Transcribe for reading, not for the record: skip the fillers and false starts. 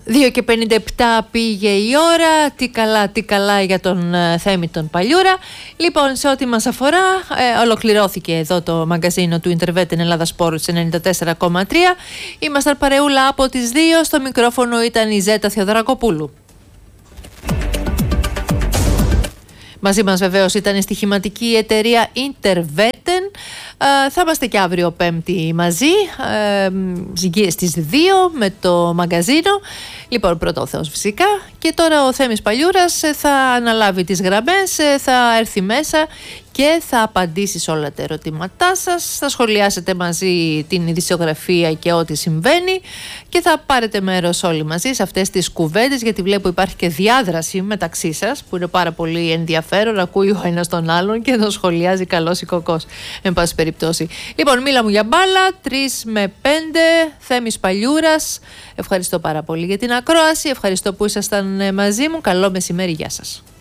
2:57 πήγε η ώρα, τι καλά για τον Θέμη τον Παλιούρα. Λοιπόν, σε ό,τι μας αφορά, ολοκληρώθηκε εδώ το μαγκαζίνο του Intervetin Ελλάδα Sports 94,3. Ήμασταν παρεούλα από τις 2, στο μικρόφωνο ήταν η Ζέτα Θεοδωρακοπούλου. Μαζί μας βεβαίως ήταν η στοιχηματική εταιρεία Intervetin. Θα είμαστε και αύριο Πέμπτη μαζί, στις 2 με το μαγκαζίνο. Λοιπόν, πρώτο ο Θεός φυσικά. Και τώρα ο Θέμης Παλιούρας θα αναλάβει τις γραμμές, θα έρθει μέσα και θα απαντήσει σε όλα τα ερωτήματά σας. Θα σχολιάσετε μαζί την ειδησιογραφία και ό,τι συμβαίνει και θα πάρετε μέρος όλοι μαζί σε αυτές τις κουβέντες, γιατί βλέπω υπάρχει και διάδραση μεταξύ σας που είναι πάρα πολύ ενδιαφέρον. Ακούει ο ένας τον άλλον και τον σχολιάζει καλός ή κακός, εν πάση περιπτώσει. Λοιπόν, μίλα μου για μπάλα, 3 με 5, Θέμης Παλιούρας. Ευχαριστώ πάρα πολύ για την ακρόαση, ευχαριστώ που ήσασταν μαζί μου. Καλό μεσημέρι, γεια σας.